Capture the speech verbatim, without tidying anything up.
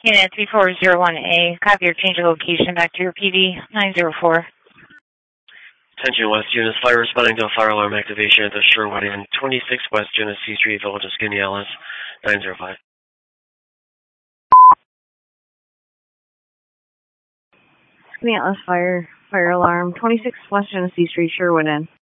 Unit three four zero one A, copy your change of location back to your P D nine zero four. Attention West units, fire responding to a fire alarm activation at the Sherwood Inn, twenty-six West Genesee Street, Village of Skaneateles, nine zero five. Skaneateles fire, fire alarm, twenty-six West Genesee Street, Sherwood Inn.